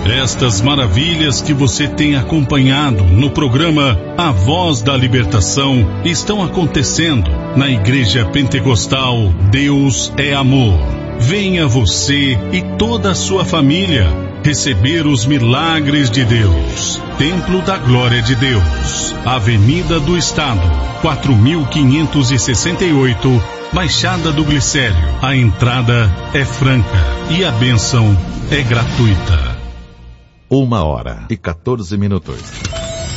Estas maravilhas que você tem acompanhado no programa A Voz da Libertação estão acontecendo na Igreja Pentecostal Deus é Amor. Venha você e toda a sua família receber os milagres de Deus. Templo da Glória de Deus, Avenida do Estado, 4568, Baixada do Glicério. A entrada é franca e a bênção é gratuita. 1h14.